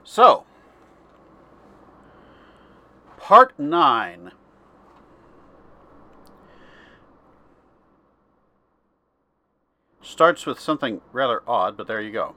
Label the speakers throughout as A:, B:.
A: So, Part 9. Starts with something rather odd, but there you go.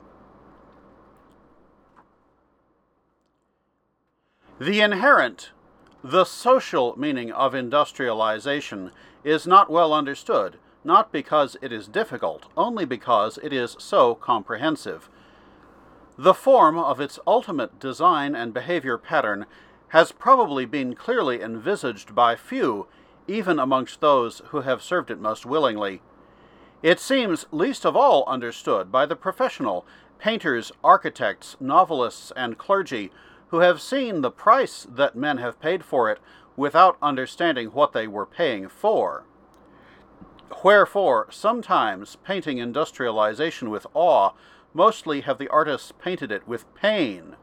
A: The social meaning of industrialization is not well understood, not because it is difficult, only because it is so comprehensive. The form of its ultimate design and behavior pattern has probably been clearly envisaged by few, even amongst those who have served it most willingly. It seems least of all understood by the professional, painters, architects, novelists, and clergy, who have seen the price that men have paid for it without understanding what they were paying for. Wherefore, sometimes painting industrialization with awe, mostly have the artists painted it with pain.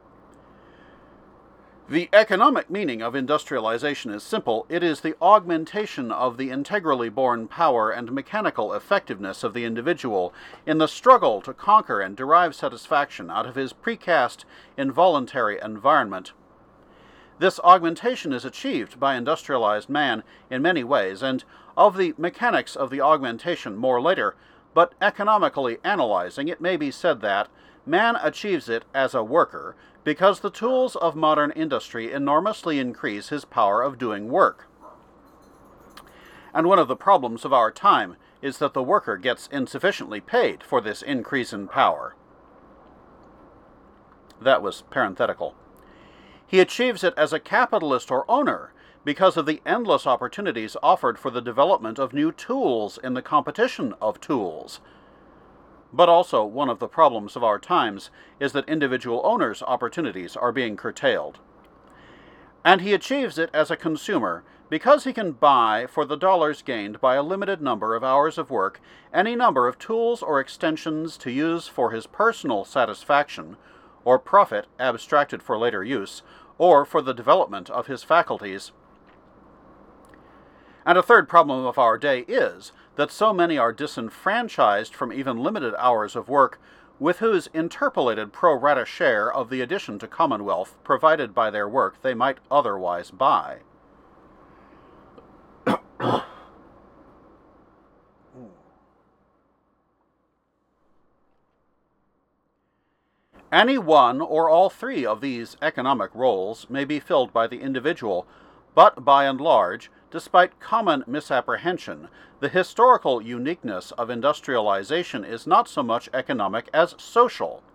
A: The economic meaning of industrialization is simple. It is the augmentation of the integrally born power and mechanical effectiveness of the individual in the struggle to conquer and derive satisfaction out of his precast, involuntary environment. This augmentation is achieved by industrialized man in many ways, and of the mechanics of the augmentation more later, but economically analyzing, it may be said that man achieves it as a worker, because the tools of modern industry enormously increase his power of doing work. And one of the problems of our time is that the worker gets insufficiently paid for this increase in power. That was parenthetical. He achieves it as a capitalist or owner, because of the endless opportunities offered for the development of new tools in the competition of tools. But also, one of the problems of our times is that individual owners' opportunities are being curtailed. And he achieves it as a consumer, because he can buy, for the dollars gained by a limited number of hours of work, any number of tools or extensions to use for his personal satisfaction, or profit abstracted for later use, or for the development of his faculties. And a third problem of our day is that so many are disenfranchised from even limited hours of work, with whose interpolated pro rata share of the addition to commonwealth provided by their work they might otherwise buy. Any one or all three of these economic roles may be filled by the individual, but by and large, despite common misapprehension, the historical uniqueness of industrialization is not so much economic as social.